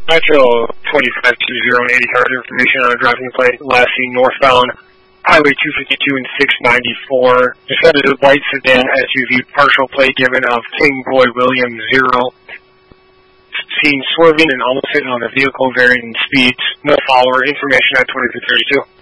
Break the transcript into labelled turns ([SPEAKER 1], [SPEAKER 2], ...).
[SPEAKER 1] Metro 2520 80 card information on a driving plate last seen northbound Highway 252 and 694. Descended a white sedan SUV, partial plate given of King Boy William 0. Seen swerving and almost hitting on the vehicle varying speeds. No follower. Information at 2232.